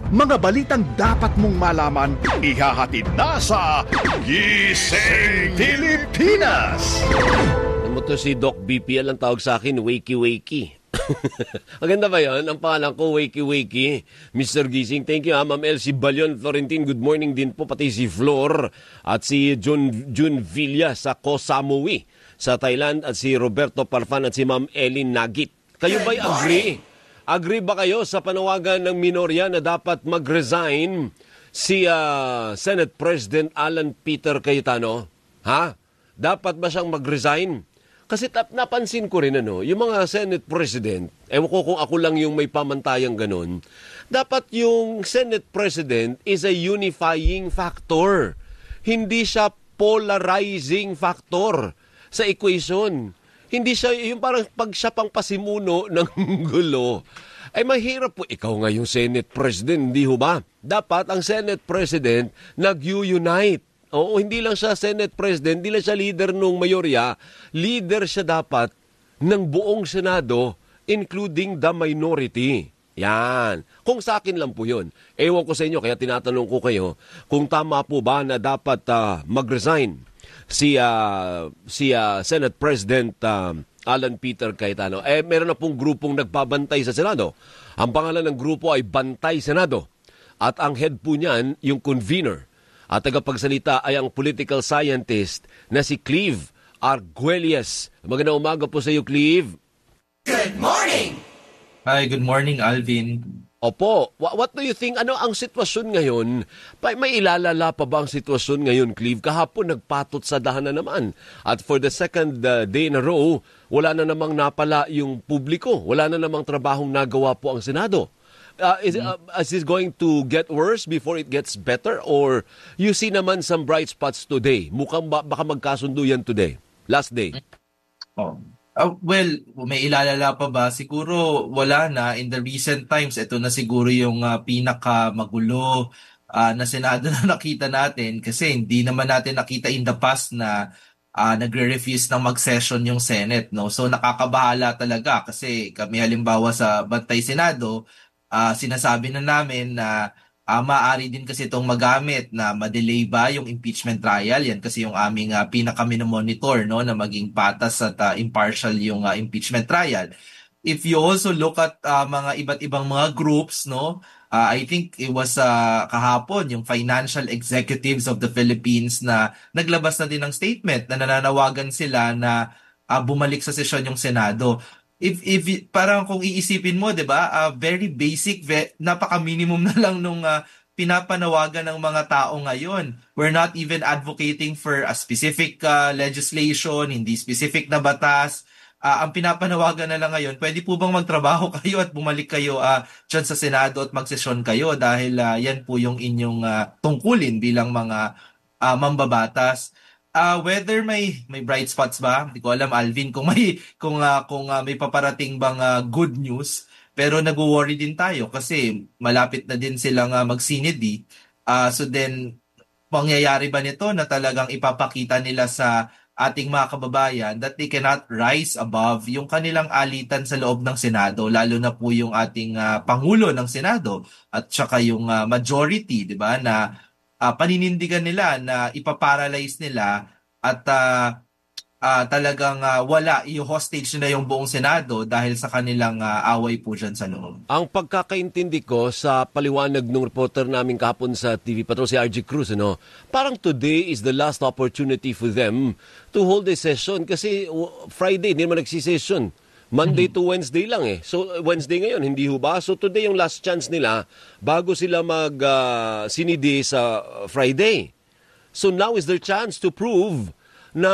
Mga balitang dapat mong malaman, ihahatid na sa Gising Pilipinas! Ano mo to, si Doc BPL ang tawag sa akin, Wakey Wakey. Maganda ba yun? Ang pangalan ko, Wakey Wakey. Mr. Gising, thank you Ma'am Elsie Balion Florentine, good morning din po, pati si Flor at si Jun Villa sa Koh Samui sa Thailand at si Roberto Parfan at si Ma'am Elin Nagit. Kayo ba'y agree? Agree ba kayo sa panawagan ng minorya na dapat mag-resign si Senate President Alan Peter Cayetano? Ha? Dapat ba siyang mag-resign? Kasi napansin ko rin yung mga Senate President, ewan ko kung ako lang yung may pamantayang ganun, dapat yung Senate President is a unifying factor. Hindi siya polarizing factor sa equation. Hindi siya, yung parang pag siya pang pasimuno ng gulo, ay mahirap po. Ikaw nga yung Senate President, hindi ho ba? Dapat ang Senate President nag-unite. Oo, hindi lang siya Senate President, hindi lang siya leader ng mayorya, leader siya dapat ng buong Senado, including the minority. Yan. Kung sa akin lang po yun. Ewan ko sa inyo, kaya tinatanong ko kayo, kung tama po ba na dapat mag-resign si Senate President Alan Peter Cayetano. Meron na pong grupong nagbabantay sa Senado. Ang pangalan ng grupo ay Bantay Senado. At ang head po niyan, yung convener at tagapagsalita ay ang political scientist na si Cleve Arguelles. Magandang umaga po sa iyo, Cleve. Good morning! Hi, good morning, Alvin. Opo. What do you think? Ano ang sitwasyon ngayon? May ilalala pa ba ang sitwasyon ngayon, Cleve? Kahapon nagpatot sa dahan na naman. At for the second day in a row, wala na namang napala yung publiko. Wala na namang trabahong nagawa po ang Senado. Is this going to get worse before it gets better? Or you see naman some bright spots today? Mukhang baka magkasundo yan today. Last day. Well, may ilalala pa ba? Siguro wala na. In the recent times, ito na siguro yung pinakamagulo na Senado na nakita natin kasi hindi naman natin nakita in the past na nagre-refuse ng mag-session yung Senate. No? So nakakabahala talaga kasi kami halimbawa sa Bantay Senado, sinasabi na namin na maaari din kasi itong magamit na ma-delay ba yung impeachment trial. Yan kasi yung aming pinaka-monitor, no, na maging patas at impartial yung impeachment trial. If you also look at mga iba't ibang mga groups, no, I think it was kahapon yung financial executives of the Philippines na naglabas na din ng statement na nananawagan sila na bumalik sa sesyon yung Senado. If parang kung iisipin mo, 'di ba? Very basic, napaka-minimum na lang nung pinapanawagan ng mga tao ngayon. We're not even advocating for a specific legislation, hindi specific na batas. Ang pinapanawagan na lang ngayon, pwede po bang magtrabaho kayo at bumalik kayo dyan sa Senado at magsesyon kayo dahil yan po yung inyong tungkulin bilang mga mambabatas. Whether may bright spots ba? Hindi ko alam, Alvin, kung may paparating bang good news. Pero nag-worry din tayo kasi malapit na din silang magsinidi. So then, mangyayari ba nito na talagang ipapakita nila sa ating mga kababayan that they cannot rise above yung kanilang alitan sa loob ng Senado, lalo na po yung ating Pangulo ng Senado at saka yung majority, di ba, na paninindigan nila na ipaparalyze nila at talagang wala, i-hostage na yung buong Senado dahil sa kanilang away po dyan sa loob. Ang pagkakaintindi ko sa paliwanag ng reporter namin kahapon sa TV Patrol, si RG Cruz, parang today is the last opportunity for them to hold a session kasi Friday, hindi naman nagsisession. Monday to Wednesday lang eh. So Wednesday ngayon, hindi ho ba? So today yung last chance nila bago sila sinidi sa Friday. So now is their chance to prove na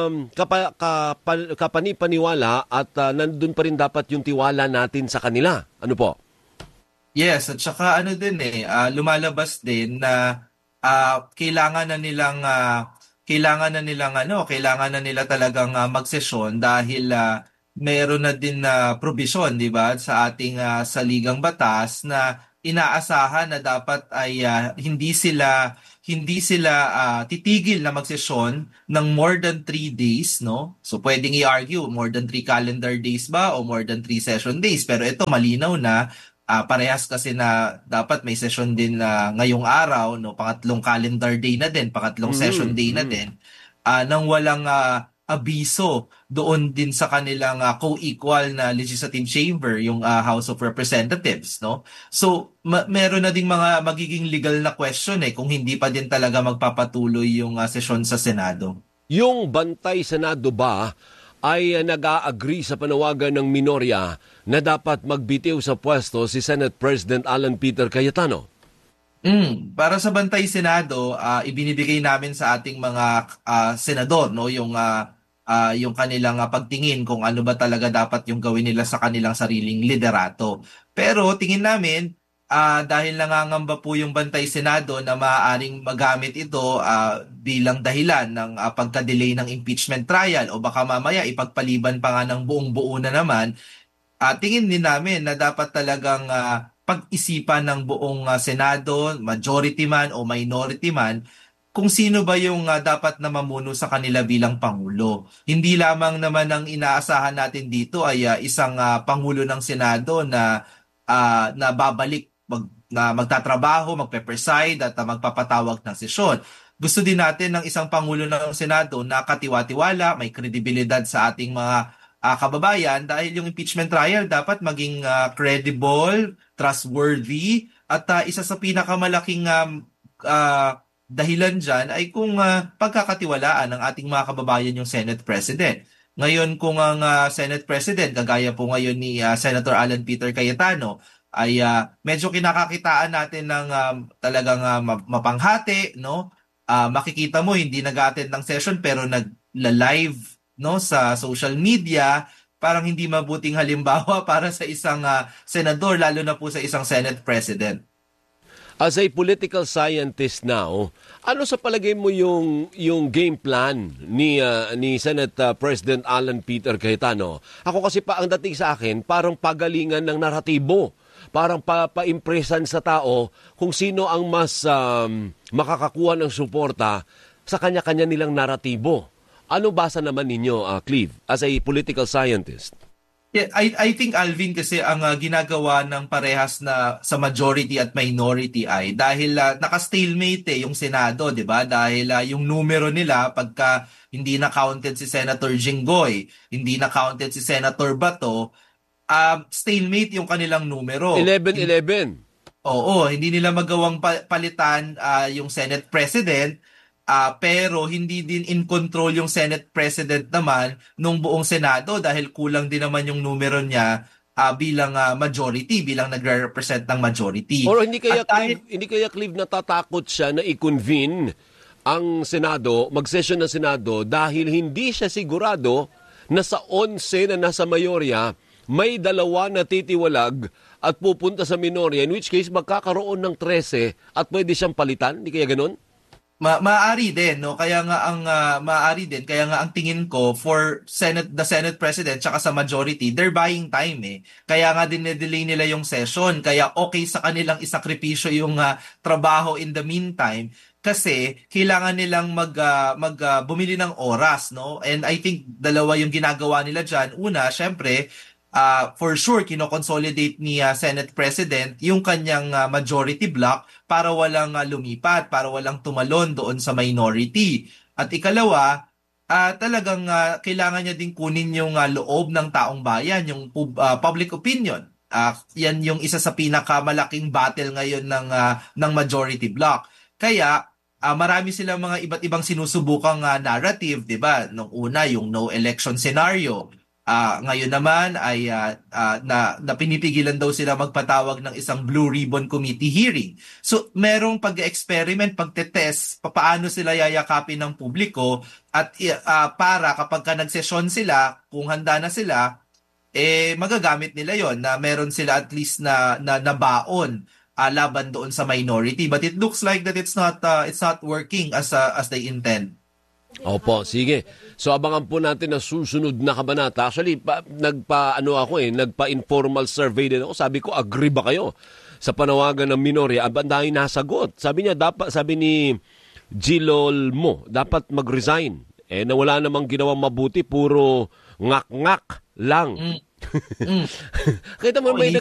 kapani-paniwala at nandun pa rin dapat yung tiwala natin sa kanila. Ano po? Yes, at saka lumalabas din na kailangan na nila talagang magsesyon dahil meron na din na provision, di ba, sa ating saligang batas na inaasahan na dapat ay hindi sila titigil na magsesyon ng more than 3 days, no? So pwedeng i-argue more than 3 calendar days ba o more than 3 session days, pero ito malinaw na Parehas kasi na dapat may session din na ngayong araw, no, pangatlong calendar day na din, pangatlong session day na din, nang walang abiso doon din sa kanilang co-equal na legislative chamber, yung House of Representatives, no? So, meron na ding mga magiging legal na question kung hindi pa din talaga magpapatuloy yung sesyon sa Senado. Yung bantay Senado ba ay nag-a-agree sa panawagan ng minorya na dapat magbitiw sa pwesto si Senate President Alan Peter Cayetano? Para sa Bantay Senado, ibinibigay namin sa ating mga senador, no, yung kanilang pagtingin kung ano ba talaga dapat yung gawin nila sa kanilang sariling liderato. Pero tingin namin, dahil nangangamba po yung Bantay Senado na maaaring magamit ito bilang dahilan ng pagka-delay ng impeachment trial o baka mamaya ipagpaliban pa nga ng buong-buo na naman, tingin din namin na dapat talagang pag-isipan ng buong Senado, majority man o minority man, kung sino ba yung dapat na mamuno sa kanila bilang Pangulo. Hindi lamang naman ang inaasahan natin dito ay isang Pangulo ng Senado na babalik, na magtatrabaho, magpe-preside at magpapatawag ng sesyon. Gusto din natin ng isang Pangulo ng Senado na katiwa-tiwala, may kredibilidad sa ating mga kababayan dahil yung impeachment trial dapat maging credible, trustworthy at isa sa pinakamalaking dahilan dyan ay kung pagkakatiwalaan ng ating mga kababayan yung Senate President. Ngayon kung ang Senate President, kagaya po ngayon ni Senator Alan Peter Cayetano, ay medyo kinakakitaan natin ng talagang mapanghati, no? Makikita mo hindi nag-attend ng session pero nag-live, no, sa social media, parang hindi mabuting halimbawa para sa isang senador, lalo na po sa isang Senate President. As a political scientist now, ano sa palagay mo yung game plan ni Senate President Alan Peter Cayetano? Ako kasi ang dating sa akin, parang pagalingan ng naratibo. Parang pa-impressan sa tao kung sino ang mas makakakuha ng suporta sa kanya-kanya nilang naratibo. Ano basa naman ninyo, Cleve, as a political scientist? Yeah, I think, Alvin, kasi ang ginagawa ng parehas na sa majority at minority ay dahil naka-stalemate yung Senado, di ba? Dahil yung numero nila, pagka hindi na counted si Senator Jinggoy, hindi na counted si Senator Bato, stalemate yung kanilang numero. 11-11. Oo, hindi nila magawang palitan yung Senate President, pero hindi din in control yung Senate President naman nung buong Senado dahil kulang din naman yung numero niya bilang majority, bilang nagre-represent ng majority. Or hindi kaya Cleve natatakot siya na i-convene ang Senado, mag-session ng Senado dahil hindi siya sigurado na sa 11 na nasa mayorya may 2 na titiwalag at pupunta sa minorya, in which case magkakaroon ng 13 at pwede siyang palitan. Hindi kaya ganun? Maaari din, no? Kaya nga ang tingin ko for the Senate President tsaka sa majority, they're buying time. Kaya nga dinelay nila yung session. Kaya okay sa kanilang isakripisyo yung trabaho in the meantime kasi kailangan nilang bumili ng oras, no? And I think 2 yung ginagawa nila diyan. Una, syempre, for sure, kinoconsolidate ni Senate President yung kanyang majority block para walang lumipat, para walang tumalon doon sa minority. At ikalawa, talagang kailangan niya din kunin yung loob ng taong bayan, yung public opinion. Yan yung isa sa pinakamalaking battle ngayon ng majority block. Kaya, marami silang mga iba't ibang sinusubukang narrative, di ba? Nung una, yung no election scenario. Ngayon naman ay na pinipigilan daw sila magpatawag ng isang Blue Ribbon Committee hearing. So merong pag-experiment, pagtetest, paano sila yayakapin ng publiko at para kapag nagsesyon sila, kung handa na sila, magagamit nila yon na meron sila at least na baon laban doon sa minority. But it looks like that it's not working as they intend. Opo, sige. So abangan po natin na susunod na kabanata. Actually, nagpa-informal survey din ako. Sabi ko, agree ba kayo sa panawagan ng minorya? Dahil nasagot. Sabi ni Gilolmo, dapat mag-resign. Na wala namang ginawang mabuti, puro ngak-ngak lang. Kita mo may